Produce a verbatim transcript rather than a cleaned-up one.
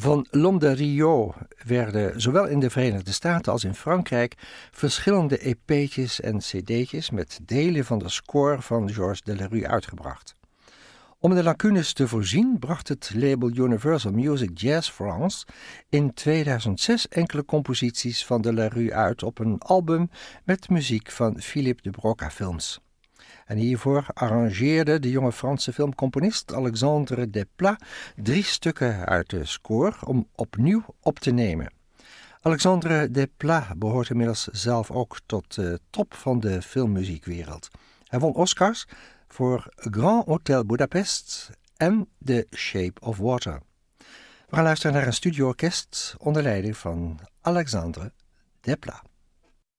Van L'Homme de Rio werden zowel in de Verenigde Staten als in Frankrijk verschillende E P'tjes en cd'tjes met delen van de score van Georges Delerue uitgebracht. Om de lacunes te voorzien bracht het label Universal Music Jazz France in tweeduizend zes enkele composities van Delerue uit op een album met muziek van Philippe de Broca Films. En hiervoor arrangeerde de jonge Franse filmcomponist Alexandre Desplat drie stukken uit de score om opnieuw op te nemen. Alexandre Desplat behoort inmiddels zelf ook tot de top van de filmmuziekwereld. Hij won Oscars voor Grand Hotel Budapest en The Shape of Water. We gaan luisteren naar een studioorkest onder leiding van Alexandre Desplat.